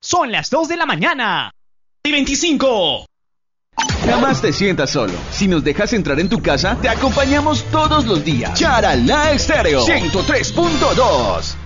Son las 2 de la mañana. Y 25. Jamás te sientas solo. Si nos dejas entrar en tu casa, te acompañamos todos los días. Charalá Estéreo 103.2.